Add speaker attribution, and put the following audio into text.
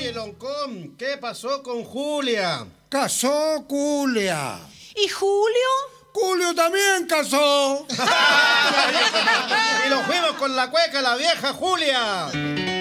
Speaker 1: Oye, Loncón, ¿qué pasó con Julia?
Speaker 2: Casó Julia.
Speaker 3: ¿Y Julio?
Speaker 2: Julio también casó.
Speaker 1: Y lo fuimos con la cueca, la vieja Julia.